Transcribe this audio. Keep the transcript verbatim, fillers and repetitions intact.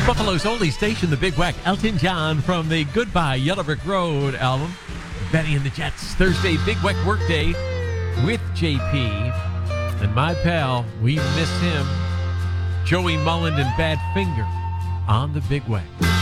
Buffalo's only station, the Big Whack, Elton John from the Goodbye Yellow Brick Road album. Benny and the Jets, Thursday Big Whack Workday with J P. And my pal, we miss him, Joey Mullen and Badfinger on the Big Whack.